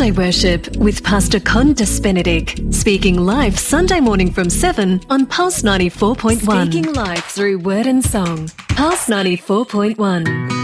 Sunday Worship with Pastor Condis Benedict, speaking live Sunday morning from 7 on Pulse 94.1. Speaking live through word and song. Pulse 94.1.